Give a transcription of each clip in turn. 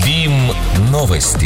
БИМ новости.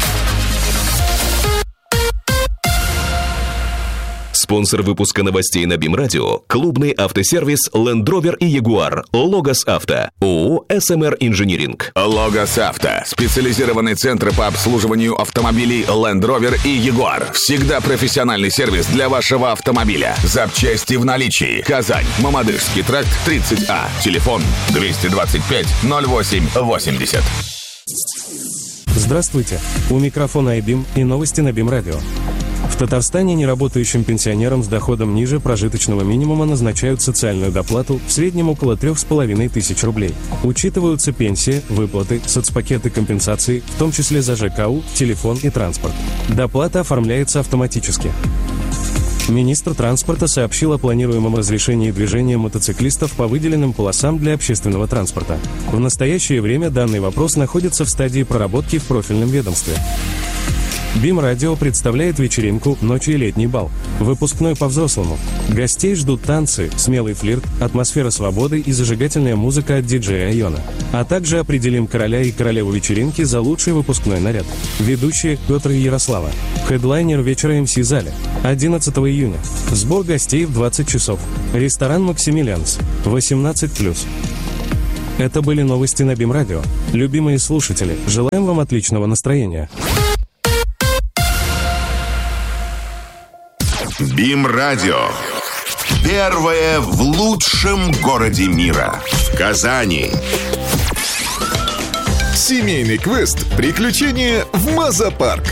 Спонсор выпуска новостей на БИМ Радио – клубный автосервис Land Rover и Jaguar. Логос Авто. ООО «СМР Инжиниринг». Логос Авто. Специализированный центр по обслуживанию автомобилей Land Rover и Jaguar. Всегда профессиональный сервис для вашего автомобиля. Запчасти в наличии. Казань. Мамадышский тракт, 30А. Телефон 225 08 80. Здравствуйте. У микрофона iBIM и новости на БИМ Радио. В Татарстане неработающим пенсионерам с доходом ниже прожиточного минимума назначают социальную доплату в среднем около 3500 рублей. Учитываются пенсии, выплаты, соцпакеты компенсаций, в том числе за ЖКУ, телефон и транспорт. Доплата оформляется автоматически. Министр транспорта сообщил о планируемом разрешении движения мотоциклистов по выделенным полосам для общественного транспорта. В настоящее время данный вопрос находится в стадии проработки в профильном ведомстве. БИМ Радио представляет вечеринку «Ночью летний бал». Выпускной по-взрослому. Гостей ждут танцы, смелый флирт, атмосфера свободы и зажигательная музыка от диджея Айона. А также определим короля и королеву вечеринки за лучший выпускной наряд. Ведущие Петр и Ярослава. Хедлайнер вечера МС-зале. 11 июня. Сбор гостей в 20 часов. Ресторан «Максимилианс». 18+. Это были новости на БИМ Радио. Любимые слушатели, желаем вам отличного настроения. БИМ Радио. Первое в лучшем городе мира. В Казани. Семейный квест «Приключения в Маза-парк».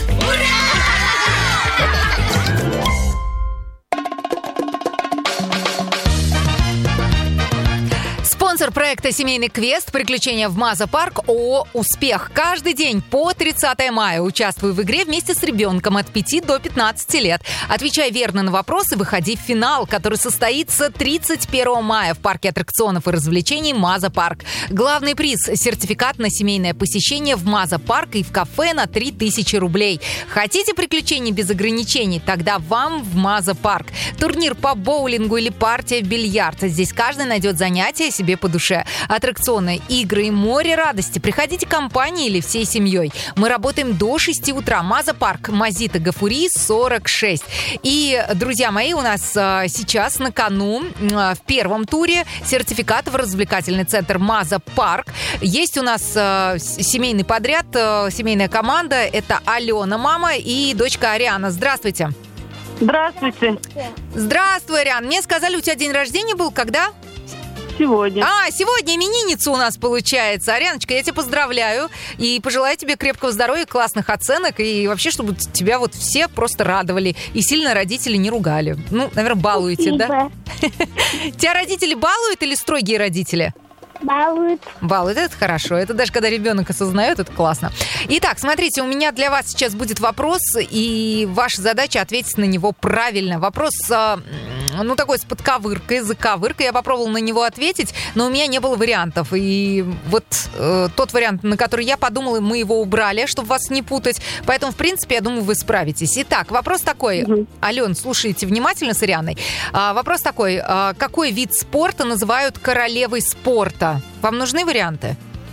Спонсор проекта «Семейный квест. Приключения в Маза-парк» ООО «Успех». Каждый день по 30 мая участвуй в игре вместе с ребенком от 5 до 15 лет. Отвечай верно на вопросы, выходи в финал, который состоится 31 мая в парке аттракционов и развлечений «Маза-парк». Главный приз – сертификат на семейное посещение в Маза-парк и в кафе на 3000 рублей. Хотите приключений без ограничений? Тогда вам в Маза-парк. Турнир по боулингу или партия в бильярд. Здесь каждый найдет занятие себе по душе. Аттракционы, игры и море радости. Приходите компанией или всей семьей. Мы работаем до 6 утра. Маза-парк, Мазита Гафури, 46. И, друзья мои, у нас сейчас на кону в первом туре сертификат в развлекательный центр Маза-парк. Есть у нас семейный подряд, семейная команда. Это Алена, мама, и дочка Ариана. Здравствуйте. Здравствуйте. Здравствуй, Ариан. Мне сказали, у тебя день рождения был когда? Сегодня. Сегодня именинница у нас получается. Аряночка, я тебя поздравляю и пожелаю тебе крепкого здоровья, классных оценок и вообще, чтобы тебя вот все просто радовали и сильно родители не ругали. Ну, наверное, балуете, да? Тебя родители балуют или строгие родители? Балуют. Балуют, это хорошо. Это даже когда ребенок осознает, это классно. Итак, смотрите, у меня для вас сейчас будет вопрос, и ваша задача ответить на него правильно. Вопрос, такой с подковыркой, заковыркой. Я попробовала на него ответить, но у меня не было вариантов. И вот тот вариант, на который я подумала, мы его убрали, чтобы вас не путать. Поэтому, в принципе, я думаю, вы справитесь. Итак, вопрос такой. Ален, слушайте внимательно с Арианой. Вопрос такой. Какой вид спорта называют королевой спорта? Вам нужны варианты?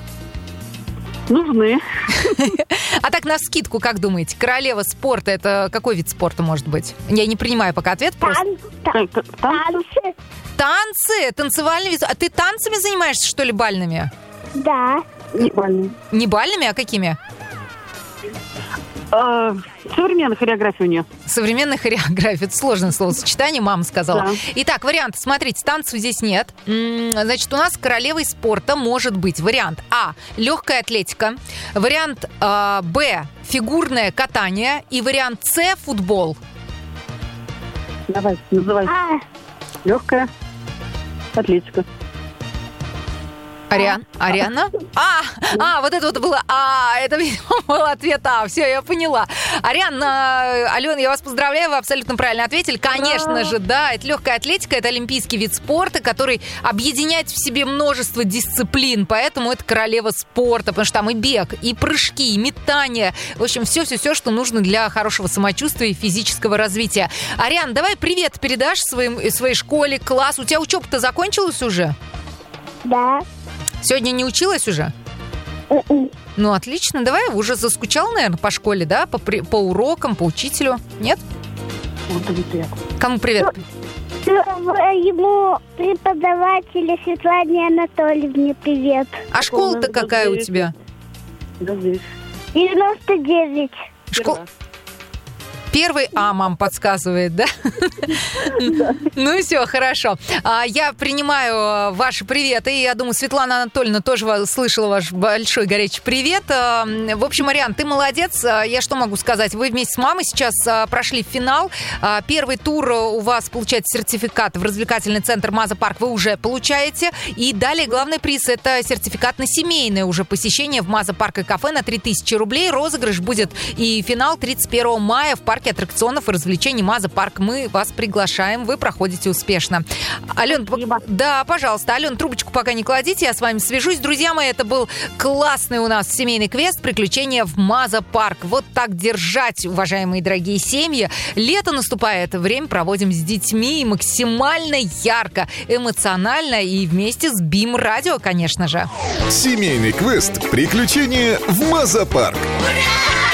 Нужны. А так, навскидку, как думаете, королева спорта – это какой вид спорта может быть? Я не принимаю пока ответ. Танцы. Танцы? Танцевальный вид. А ты танцами занимаешься, что ли, бальными? Да. Не бальными. Не бальными, а какими? Современная хореография у нее. Современная хореография. Это сложное словосочетание, мама сказала. Да. Итак, варианты. Смотрите, танцев здесь нет. Значит, у нас королевой спорта может быть вариант А. Легкая атлетика. Вариант Б. Фигурное катание. И вариант С. Футбол. Давай, называй. Легкая атлетика. Ариана? Вот это вот было это был ответ все, я поняла. Алена, я вас поздравляю, вы абсолютно правильно ответили. Конечно же, да, это легкая атлетика, это олимпийский вид спорта, который объединяет в себе множество дисциплин, поэтому это королева спорта, потому что там и бег, и прыжки, и метание, в общем, все, что нужно для хорошего самочувствия и физического развития. Ариан, давай привет передашь своей школе, классу. У тебя учеба-то закончилась уже? Да. Сегодня не училась уже? Ну, отлично. Давай, уже заскучал, наверное, по школе, да? По урокам, по учителю? Нет? Привет. Кому привет? Ему преподавателю Светлане Анатольевне привет. А школа-то какая у тебя? 99. Первый А мам подсказывает, да? Ну все, хорошо. Я принимаю ваши приветы. И я думаю, Светлана Анатольевна тоже слышала ваш большой горячий привет. В общем, Мариан, ты молодец. Я что могу сказать? Вы вместе с мамой сейчас прошли финал. Первый тур у вас получается сертификат в развлекательный центр Маза Парк. Вы уже получаете. И далее главный приз – это сертификат на семейное уже посещение в Маза Парк и кафе на 3000 рублей. Розыгрыш будет и финал 31 мая в парке аттракционов и развлечений Маза Парк. Мы вас приглашаем, вы проходите успешно. Ален, да, пожалуйста, Ален, трубочку пока не кладите, я с вами свяжусь. Друзья мои, это был классный у нас семейный квест «Приключения в Маза Парк». Вот так держать, уважаемые дорогие семьи. Лето наступает, время проводим с детьми максимально ярко, эмоционально и вместе с БИМ Радио, конечно же. Семейный квест «Приключения в Маза Парк». Ура!